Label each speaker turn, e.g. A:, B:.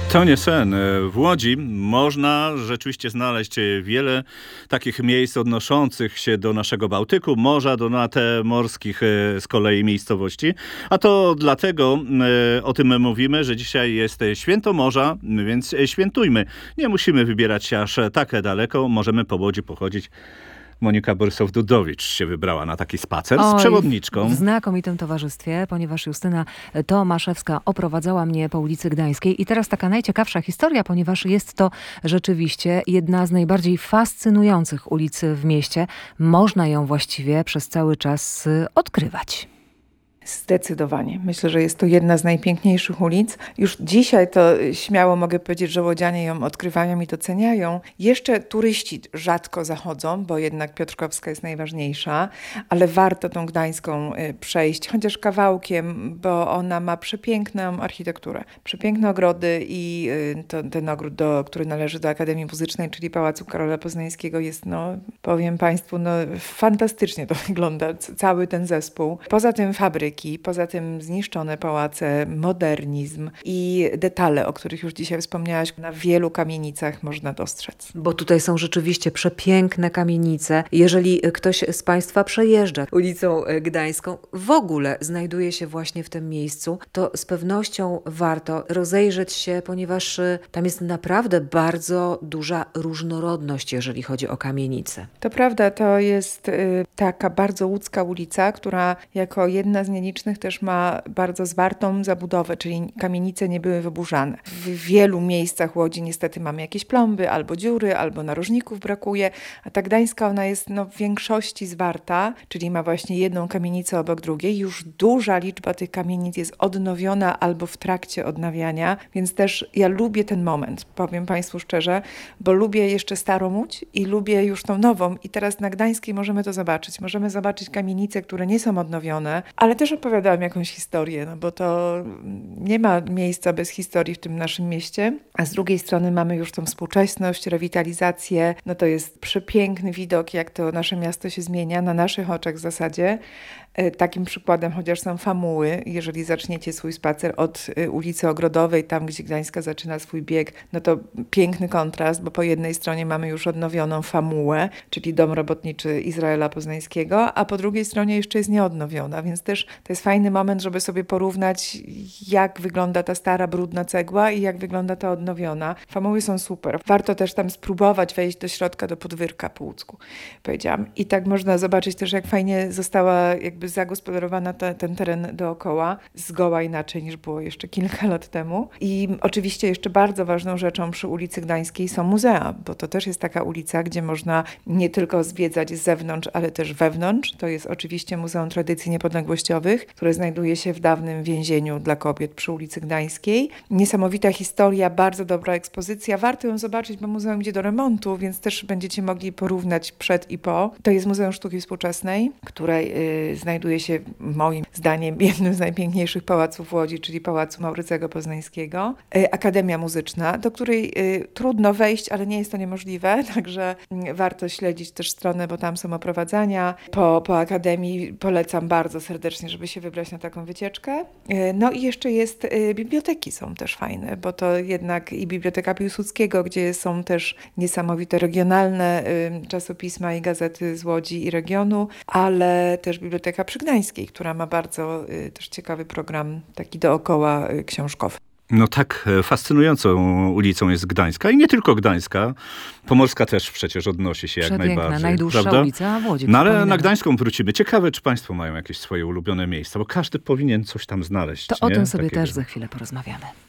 A: To nie sen. W Łodzi można rzeczywiście znaleźć wiele takich miejsc odnoszących się do naszego Bałtyku, morza, do nadmorskich z kolei miejscowości. A to dlatego o tym mówimy, że dzisiaj jest święto morza, więc świętujmy. Nie musimy wybierać się aż tak daleko. Możemy po Łodzi pochodzić. Monika Borysow-Dudowicz się wybrała na taki spacer z przewodniczką.
B: W znakomitym towarzystwie, ponieważ Justyna Tomaszewska oprowadzała mnie po ulicy Gdańskiej. I teraz taka najciekawsza historia, ponieważ jest to rzeczywiście jedna z najbardziej fascynujących ulic w mieście. Można ją właściwie przez cały czas odkrywać.
C: Zdecydowanie. Myślę, że jest to jedna z najpiękniejszych ulic. Już dzisiaj to śmiało mogę powiedzieć, że łodzianie ją odkrywają i doceniają. Jeszcze turyści rzadko zachodzą, bo jednak Piotrkowska jest najważniejsza, ale warto tą Gdańską przejść, chociaż kawałkiem, bo ona ma przepiękną architekturę. Przepiękne ogrody i ten ogród, który należy do Akademii Muzycznej, czyli Pałacu Karola Poznańskiego jest, powiem Państwu, fantastycznie to wygląda, cały ten zespół. Poza tym fabryki, poza tym zniszczone pałace, modernizm i detale, o których już dzisiaj wspomniałaś, na wielu kamienicach można dostrzec.
B: Bo tutaj są rzeczywiście przepiękne kamienice. Jeżeli ktoś z Państwa przejeżdża ulicą Gdańską, w ogóle znajduje się właśnie w tym miejscu, to z pewnością warto rozejrzeć się, ponieważ tam jest naprawdę bardzo duża różnorodność, jeżeli chodzi o kamienice.
C: To prawda, to jest taka bardzo łódzka ulica, która jako jedna z nielicznych też ma bardzo zwartą zabudowę, czyli kamienice nie były wyburzane. W wielu miejscach Łodzi niestety mamy jakieś plomby, albo dziury, albo narożników brakuje, a ta Gdańska ona jest w większości zwarta, czyli ma właśnie jedną kamienicę obok drugiej. Już duża liczba tych kamienic jest odnowiona albo w trakcie odnawiania, więc też ja lubię ten moment, powiem Państwu szczerze, bo lubię jeszcze starą Łódź i lubię już tą nową i teraz na Gdańskiej możemy to zobaczyć. Możemy zobaczyć kamienice, które nie są odnowione, ale też opowiadałam jakąś historię, bo to nie ma miejsca bez historii w tym naszym mieście, a z drugiej strony mamy już tą współczesność, rewitalizację, to jest przepiękny widok, jak to nasze miasto się zmienia, na naszych oczach w zasadzie. Takim przykładem chociaż są Famuły. Jeżeli zaczniecie swój spacer od ulicy Ogrodowej, tam gdzie Gdańska zaczyna swój bieg, to piękny kontrast, bo po jednej stronie mamy już odnowioną Famułę, czyli dom robotniczy Izraela Poznańskiego, a po drugiej stronie jeszcze jest nieodnowiona, więc też to jest fajny moment, żeby sobie porównać, jak wygląda ta stara, brudna cegła i jak wygląda ta odnowiona. Famuły są super. Warto też tam spróbować wejść do środka, do podwórka po łódzku, powiedziałam. I tak można zobaczyć też, jak fajnie została jakby zagospodarowana ten teren dookoła, zgoła inaczej niż było jeszcze kilka lat temu. I oczywiście jeszcze bardzo ważną rzeczą przy ulicy Gdańskiej są muzea, bo to też jest taka ulica, gdzie można nie tylko zwiedzać z zewnątrz, ale też wewnątrz. To jest oczywiście Muzeum Tradycji Niepodległościowych, które znajduje się w dawnym więzieniu dla kobiet przy ulicy Gdańskiej. Niesamowita historia, bardzo dobra ekspozycja. Warto ją zobaczyć, bo muzeum idzie do remontu, więc też będziecie mogli porównać przed i po. To jest Muzeum Sztuki Współczesnej, które znajduje się moim zdaniem jednym z najpiękniejszych pałaców w Łodzi, czyli Pałacu Maurycego Poznańskiego. Akademia Muzyczna, do której trudno wejść, ale nie jest to niemożliwe, także warto śledzić też stronę, bo tam są oprowadzania. Po Akademii polecam bardzo serdecznie, żeby się wybrać na taką wycieczkę. I jeszcze biblioteki są też fajne, bo to jednak i Biblioteka Piłsudskiego, gdzie są też niesamowite regionalne czasopisma i gazety z Łodzi i regionu, ale też Biblioteka przy Gdańskiej, która ma bardzo też ciekawy program taki dookoła książkowy.
A: Tak fascynującą ulicą jest Gdańska i nie tylko Gdańska. Pomorska też przecież odnosi się jak najbardziej.
B: Najdłuższa
A: prawda?
B: ulica w Łodzi.
A: Ale na Gdańską wrócimy. Ciekawe, czy Państwo mają jakieś swoje ulubione miejsca, bo każdy powinien coś tam znaleźć.
B: To o tym sobie też za chwilę porozmawiamy.